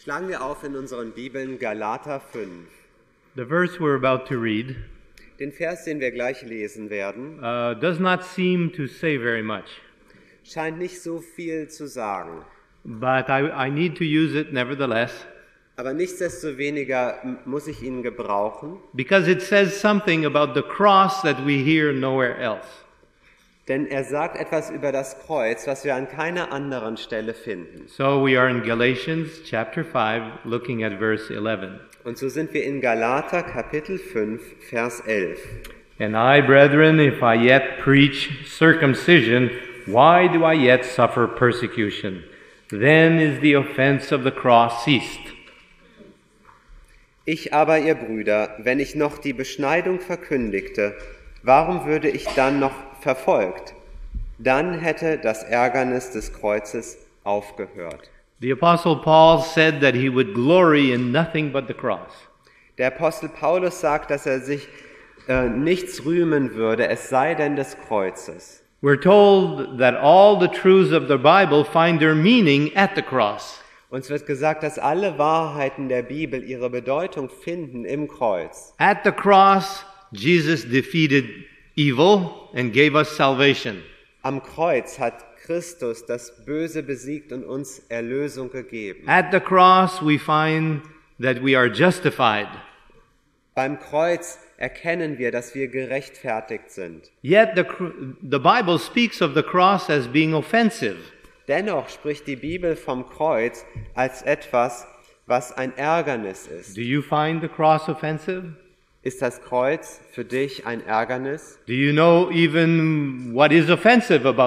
Schlagen wir auf in unseren Bibeln Galater 5. The verse we're about to read Den Vers, den wir gleich lesen werden, does not seem to say very much, scheint nicht so viel zu sagen. but I need to use it nevertheless, Aber nichtsdestoweniger muss ich ihn gebrauchen, because it says something about the cross that we hear nowhere else. denn er sagt etwas über das Kreuz, was wir an keiner anderen Stelle finden. So we are in Galatians chapter 5, looking at verse 11. Und so sind wir in Galater Kapitel 5, Vers 11. And I, brethren, if I yet preach circumcision, why do I yet suffer persecution? Then is the offense of the cross ceased. Ich aber, ihr Brüder, wenn ich noch die Beschneidung verkündigte, warum würde ich dann noch verfolgt? Dann hätte das Ärgernis des Kreuzes aufgehört. The Apostle Paul said that he would glory in nothing but the cross. Der Apostel Paulus sagt, dass er sich nichts rühmen würde, es sei denn des Kreuzes. We're told that all the truths of the Bible find their meaning at the cross. Uns wird gesagt, dass alle Wahrheiten der Bibel ihre Bedeutung finden im Kreuz. At the cross, Jesus defeated evil and gave us salvation. Am Kreuz hat Christus das Böse besiegt und uns Erlösung gegeben. At the cross, we find that we are justified. Beim Kreuz erkennen wir, dass wir gerechtfertigt sind. Yet the Bible speaks of the cross as being offensive. Dennoch spricht die Bibel vom Kreuz als etwas, was ein Ärgernis ist. Do you find the cross offensive? Ist das Kreuz für dich ein Ärgernis? Do you know even what is offensive about